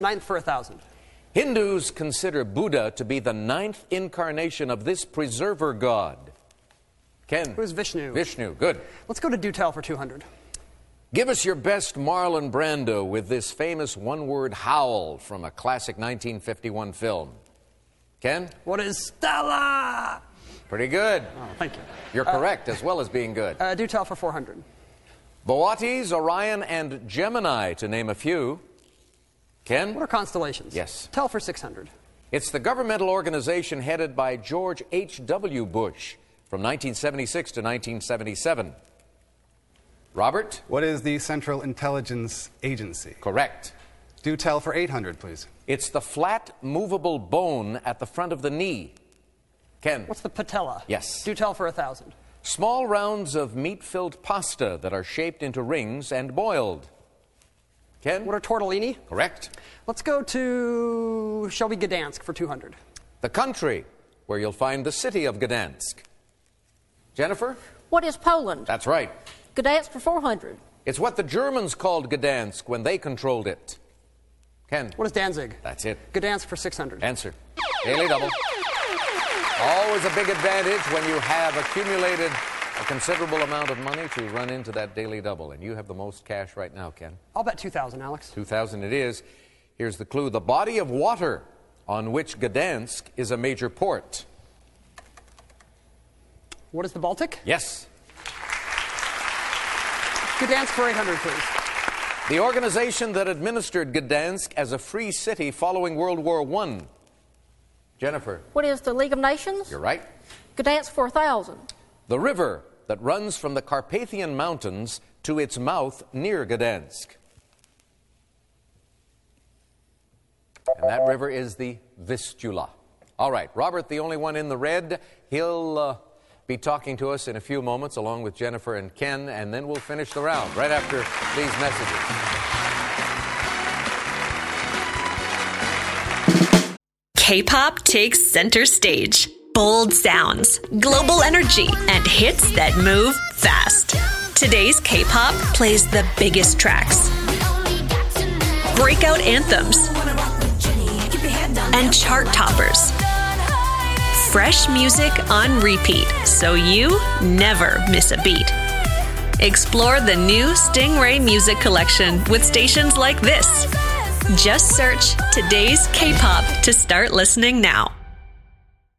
Ninth for 1,000. Hindus consider Buddha to be the 9th incarnation of this preserver god. Ken? Who's Vishnu? Vishnu, good. Let's go to Do Tell for 200. Give us your best Marlon Brando with this famous one-word howl from a classic 1951 film. Ken? What is Stella? Pretty good. Oh, thank you. You're correct, as well as being good. Do Tell for 400. Boötes, Orion, and Gemini, to name a few. Ken? What are constellations? Yes. Tell for 600. It's the governmental organization headed by George H.W. Bush from 1976 to 1977. Robert? What is the Central Intelligence Agency? Correct. Do tell for 800, please. It's the flat, movable bone at the front of the knee. Ken? What's the patella? Yes. Do Tell for 1,000. Small rounds of meat-filled pasta that are shaped into rings and boiled. Ken? What are tortellini? Correct. Let's go to, shall we, Gdansk for 200. The country where you'll find the city of Gdansk. Jennifer? What is Poland? That's right. Gdansk for 400. It's what the Germans called Gdansk when they controlled it. Ken? What is Danzig? That's it. Gdansk for 600. Answer. Daily double. Always a big advantage when you have accumulated a considerable amount of money to run into that daily double. And you have the most cash right now, Ken. I'll bet 2,000, Alex. 2,000 it is. Here's the clue. The body of water on which Gdansk is a major port. What is the Baltic? Yes. Gdansk for 800, please. The organization that administered Gdansk as a free city following World War I. Jennifer. What is the League of Nations? You're right. Gdansk for 1,000. The river that runs from the Carpathian Mountains to its mouth near Gdansk. And that river is the Vistula. All right, Robert, the only one in the red. He'll be talking to us in a few moments along with Jennifer and Ken, and then we'll finish the round right after these messages. K-pop takes center stage. Bold sounds, global energy, and hits that move fast. Today's K-pop plays the biggest tracks, breakout anthems, and chart toppers. Fresh music on repeat, so you never miss a beat. Explore the new Stingray Music Collection with stations like this. Just search Today's K-pop to start listening now.